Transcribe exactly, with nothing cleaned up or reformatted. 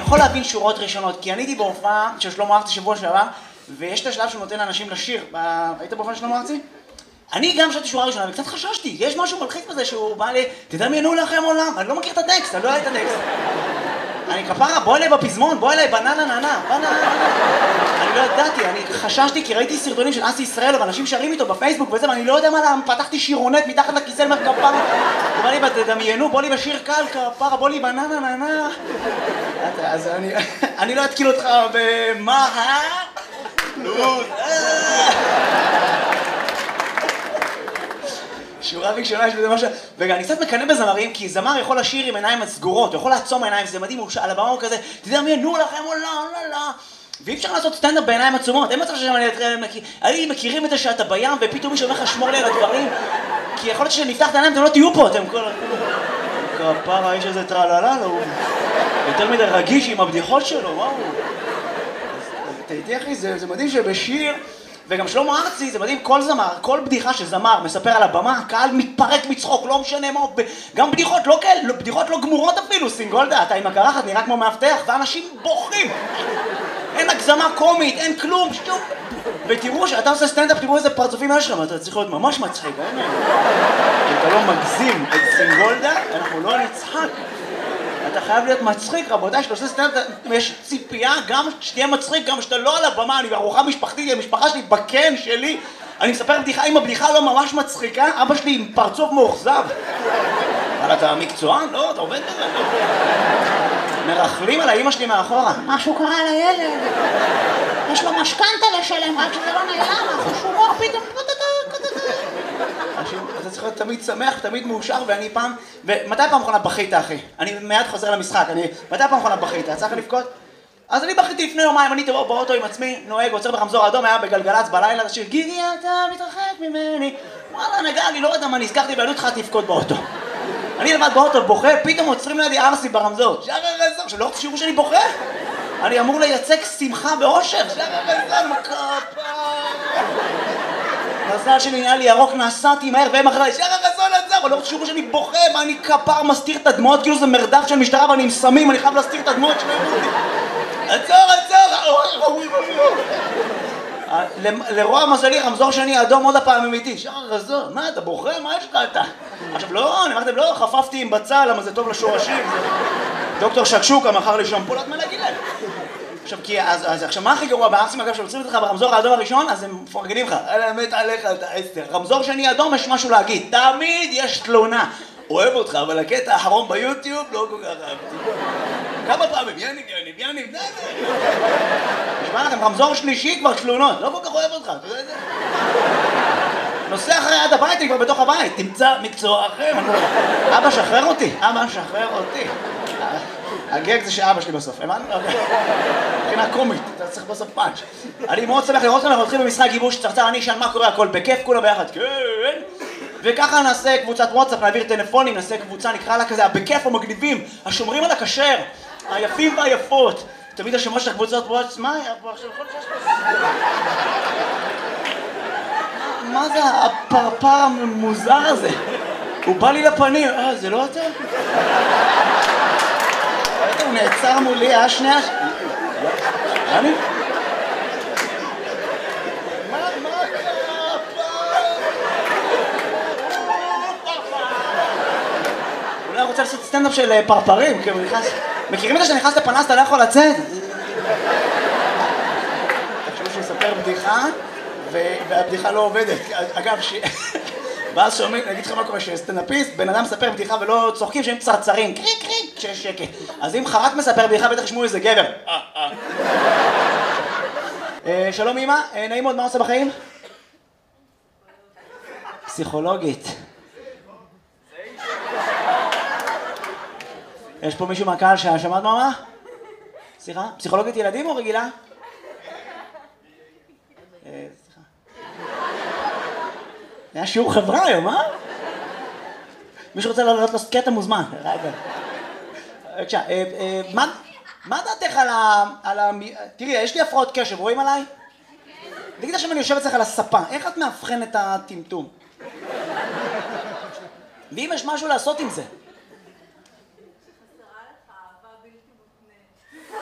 יכול להבין שורות ראשונות, כי אני הייתי בהופעה של שלמה ארצי שבוע שעבר, ויש את השלב שהוא נותן לאנשים לשיר. היית בהופעה של שלמה ארצי? אני גם חשבתי שורה ראשונה, וקצת חששתי, יש משהו מלחיץ בזה שהוא בא לי, תדמיינו לכם עולם, אני לא מכיר את הטקסט, אני לא יודע את הטקסט. אני כפרה, בוא אליי בפזמון, בוא אליי בננה ננה, בננה ננה. אני לא ידעתי, אני חששתי כי ראיתי סרטונים של אסי ישראל, ואנשים שרים איתו בפייסבוק וזה, ואני לא יודע מה למה, פתחתי שירונט מתחת לכיסא למר כפרה. הוא בא לי, תדמיינו, בוא לי בשיר קל כפרה, בוא לי בננה ננה. אז אני, אני לא אתקיל אותך במה, אה? נו, שורה ראשונה יש בזה משהו, ואני קצת מקנא בזמרים, כי זמר יכול לשיר עם עיניים סגורות, הוא יכול לעצום עיניים, זה מדהים, הוא על הבמה הוא כזה, תדמיינו לכם עולם, לא, לא, ואי אפשר לעשות סטנדאפ בעיניים עצומות, אין מצב שאני מכירים את זה שאתה בים, ופתאום מישהו אומר לך שמור לי על הדברים, כי יכול להיות שנפתח את העיניים, אתם לא תהיו פה, אתם כל... כפרה, האיש הזה טרללה, הוא יותר מדי רגיש עם הבדיחות שלו, וואו. תהייתי אחי, זה מדהים שבשיר, וגם שלמה ארצי, זה מדהים, כל זמר, כל בדיחה שזמר מספר על הבמה, הקהל מתפרק מצחוק, לא משנה מה, גם בדיחות לא כאלה, בדיחות לא גמורות אפילו, סינגולדה, אתה עם הקרחת נראה כמו מאבטח, ואנשים בוכים. אין הגזמה קומית, אין כלום, שטוב. ותראו שאתה עושה סטנדאפ, תראו איזה פרצופים יש לך, אתה צריך להיות ממש מצחיק, אין? אם אתה לא מגזים את סינגולדה, אנחנו לא נצחק. אתה חייב להיות מצחיק, רבותיי, שאתה עושה סטנדאפ, יש ציפייה גם שתהיה מצחיק, גם שאתה לא על הבמה, אני בארוחה משפחתית, המשפחה שלי, בקן שלי, אני מספר בדיחה, אם הבדיחה לא ממש מצחיקה, אבא שלי עם פרצוף מאוכזב. אבל אתה מקצוען? לא, אתה עובד בזה. מרחלים על האמא שלי מאחורה. משהו קרה לילד. יש לו משכנתה לשלם, רק שזה לא נעלם, חשומור פתאום. אתה צריך להיות תמיד שמח, תמיד מאושר, ואני פעם... ומתי פעם אחרונה בכית, אחי? אני מיד חוזר למשחק, אני... מתי פעם אחרונה בכית? צריך לבכות? אז אני בכיתי לפני יומיים, אני תבוא באוטו עם עצמי, נוהג, עוצר ברמזור אדום, היה בגלגלץ בלילה, השיר גיגי אתה מתרחק ממני. וואלה, נגע, אני לא יודע מה נזכרתי, ואני התחלתי לבכות באוטו. אני לבד באוטו, בוכה, פתאום עוצרים לידי ארסי ברמזור. שחר רזון, שלא רוצה שיראו שאני בוכה? אני אמור לייצג שמחה ואושר. שחר רזון, מקפה. מזל שלי נהיה לי ירוק, נסעתי מהר והם אחריי, שחר רזון עצר, אבל לא רוצה שיראו שאני בוכה, ואני כפר מסתיר את הדמעות, כאילו זה מרדף של משטרה ואני עם סמים, אני חייב להסתיר את הדמעות שלהם. עצור, עצור! לרוע מזלי, רמזור שני אדום עוד הפעם אמיתי. שחר רזון, מה אתה בוכה? מה יש לך אתה? עכשיו לא, אני אמרתם לא, חפפתי עם בצל, למה זה טוב לשורשים. דוקטור שקשוקה מכר לי שמפולת מלהגיד להם. עכשיו, כי אז, אז עכשיו מה הכי גרוע בארצים, אגב, שעוצרים אותך ברמזור האדום הראשון, אז הם מפרגנים לך. אלא מת עליך, אתה עשר. רמזור שני אדום, יש משהו להגיד. תמיד יש תלונה. אוהב אותך, אבל הקטע האחרון ביוטיוב לא כל כך אהבתי. כמה פעמים, יניב, יניב, יניב, די זה. נשמע לכם, רמזור שלישי כבר תלונות. לא כל כך אוהב אותך, אתה יודע את זה? נוסע אחרי עד הבית, אני כבר בתוך הבית. תמצא מקצוע אחר. אבא, שחרר אותי. אבא, שחרר אותי. הגג זה שאבא שלי בסוף, הבנת? מבחינה קומית, אתה צריך בסוף פאנץ'. אני מאוד שמח לראות כאן, אנחנו הולכים במשחק גיבוש צרצר, אני אשאל מה קורה, הכל בכיף, כולה ביחד, כן. וככה נעשה קבוצת וואטסאפ, נעביר טלפונים, נעשה קבוצה, נקרא לה כזה, הבכיף המגניבים, השומרים על הכשר, היפים והיפות. תמיד השמות של הקבוצות וואטסאפ, מה היה פה עכשיו? מה זה הפרפר המוזר הזה? הוא בא לי לפנים, אה, זה לא אתה? הוא נעצר מולי, אה, שנייה? אני? מה, מה קרה פעם? אולי רוצה לעשות סטנדאפ של פרפרים, כאילו נכנס... מכירים את זה שאתה נכנס לפנס, אתה לא יכול לצאת? תחשבו שהוא מספר בדיחה, והבדיחה לא עובדת. אגב, ש... ואז שאומרים, נגיד לך מה קורה, שסטנדאפיסט, בן אדם מספר בדיחה ולא צוחקים שהם צרצרים, קריק קריק, כשיש שקט. אז אם חרק מספר בדיחה, בטח ישמעו איזה גבר. שלום אמא, נעים מאוד, מה עושה בחיים? פסיכולוגית. יש פה מישהו מהקהל ששמעת מה? סליחה? פסיכולוגית ילדים או רגילה? סליחה. היה שיעור חברה היום, אה? מישהו רוצה לעלות לו קטע מוזמן. רגע. בבקשה, מה דעתך על ה... תראי, יש לי הפרעות קשב, רואים עליי? תגיד עכשיו אני יושב אצלך על הספה, איך את מאבחן את הטמטום? ואם יש משהו לעשות עם זה?